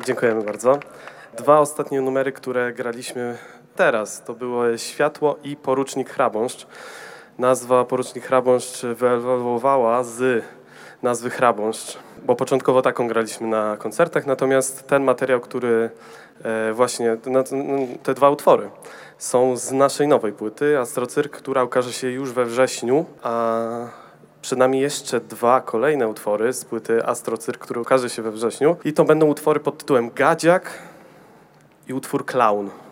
Dziękujemy bardzo. Dwa ostatnie numery, które graliśmy teraz, to było Światło i Porucznik Chrabąszcz. Nazwa Porucznik Chrabąszcz wyewoluowała z nazwy Chrabąszcz, bo początkowo taką graliśmy na koncertach, natomiast ten materiał, który właśnie, te dwa utwory są z naszej nowej płyty Astrocyrk, która ukaże się już we wrześniu, a przed nami jeszcze dwa kolejne utwory z płyty Astrocyrk, który ukaże się we wrześniu i to będą utwory pod tytułem Gadziak i utwór Klaun.